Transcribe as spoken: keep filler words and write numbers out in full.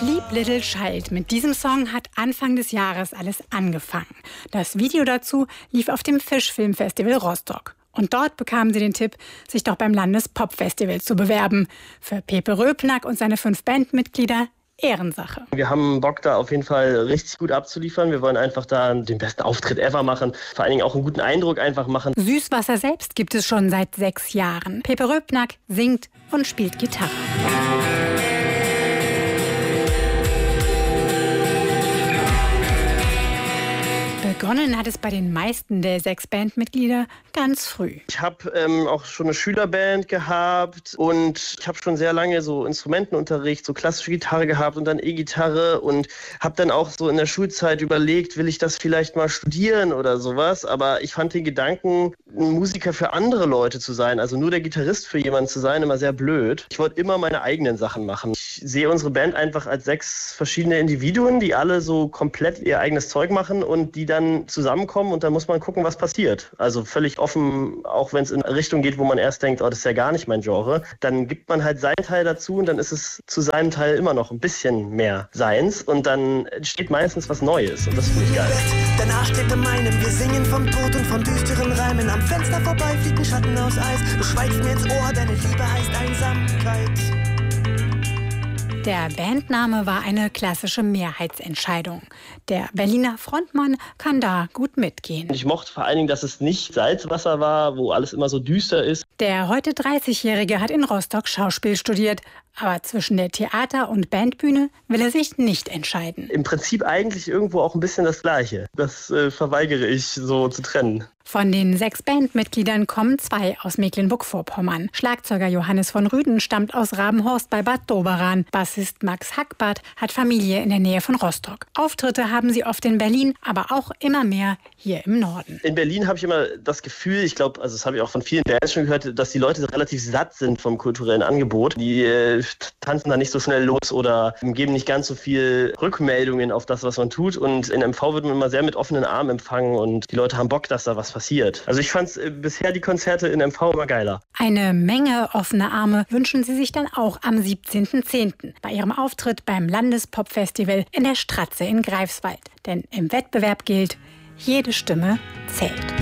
Sleep Little Child. Mit diesem Song hat Anfang des Jahres alles angefangen. Das Video dazu lief auf dem Fischfilmfestival Rostock. Und dort bekamen sie den Tipp, sich doch beim Landespopfestival zu bewerben. Für Pepe Röpnack und seine fünf Bandmitglieder Ehrensache. Wir haben Bock, da auf jeden Fall richtig gut abzuliefern. Wir wollen einfach da den besten Auftritt ever machen. Vor allen Dingen auch einen guten Eindruck einfach machen. Süßwasser selbst gibt es schon seit sechs Jahren. Pepe Röpnack singt und spielt Gitarre. Begonnen hat es bei den meisten der sechs Bandmitglieder ganz früh. Ich habe ähm, auch schon eine Schülerband gehabt und ich habe schon sehr lange so Instrumentenunterricht, so klassische Gitarre gehabt und dann E-Gitarre und habe dann auch so in der Schulzeit überlegt, will ich das vielleicht mal studieren oder sowas. Aber ich fand den Gedanken, ein Musiker für andere Leute zu sein, also nur der Gitarrist für jemanden zu sein, immer sehr blöd. Ich wollte immer meine eigenen Sachen machen. Ich sehe unsere Band einfach als sechs verschiedene Individuen, die alle so komplett ihr eigenes Zeug machen und die dann zusammenkommen und dann muss man gucken, was passiert. Also völlig offen, auch wenn es in eine Richtung geht, wo man erst denkt, oh, das ist ja gar nicht mein Genre. Dann gibt man halt seinen Teil dazu und dann ist es zu seinem Teil immer noch ein bisschen mehr seins und dann entsteht meistens was Neues und das finde ich geil. Danach steht in meinem, wir singen vom Tod und von düsteren Reimen. Am Fenster vorbei fliegt ein Schatten aus Eis. Du schweigst mir ins Ohr, deine Liebe heißt Einsamkeit. Der Bandname war eine klassische Mehrheitsentscheidung. Der Berliner Frontmann kann da gut mitgehen. Ich mochte vor allen Dingen, dass es nicht Salzwasser war, wo alles immer so düster ist. Der heute dreißigjährige hat in Rostock Schauspiel studiert. Aber zwischen der Theater- und Bandbühne will er sich nicht entscheiden. Im Prinzip eigentlich irgendwo auch ein bisschen das Gleiche. Das äh, verweigere ich so zu trennen. Von den sechs Bandmitgliedern kommen zwei aus Mecklenburg-Vorpommern. Schlagzeuger Johannes von Rüden stammt aus Rabenhorst bei Bad Doberan. Bassist Max Hackbart hat Familie in der Nähe von Rostock. Auftritte haben sie oft in Berlin, aber auch immer mehr hier im Norden. In Berlin habe ich immer das Gefühl, ich glaube, also das habe ich auch von vielen Bands schon gehört, dass die Leute relativ satt sind vom kulturellen Angebot. Die äh, tanzen da nicht so schnell los oder geben nicht ganz so viel Rückmeldungen auf das, was man tut. Und in M V wird man immer sehr mit offenen Armen empfangen und die Leute haben Bock, dass da was passiert. Also ich fand äh, bisher die Konzerte in M V immer geiler. Eine Menge offene Arme wünschen sie sich dann auch am siebzehnten zehnten bei ihrem Auftritt beim Landespopfestival in der Stratze in Greifswald. Denn im Wettbewerb gilt, jede Stimme zählt.